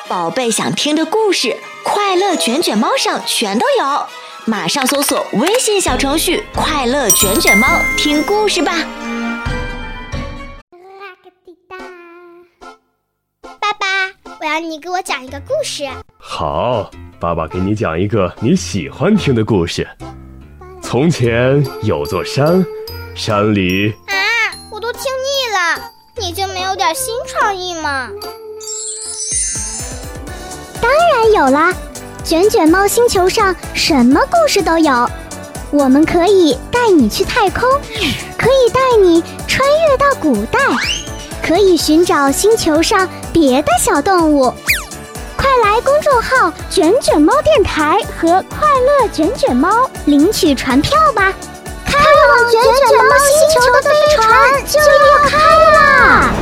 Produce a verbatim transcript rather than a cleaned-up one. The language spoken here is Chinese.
宝贝想听的故事，快乐卷卷猫上全都有。马上搜索微信小程序快乐卷卷猫听故事吧。 爸爸，我要你给我讲一个故事。 好，爸爸给你讲一个你喜欢听的故事。从前有座山，山里…… 啊，我都听腻了，你就没有点新创意吗？ 当然有啦，卷卷猫星球上什么故事都有。我们可以带你去太空，可以带你穿越到古代，可以寻找星球上别的小动物。快来公众号卷卷猫电台和快乐卷卷猫领取船票吧，开往卷卷猫星球的飞船就要开啦！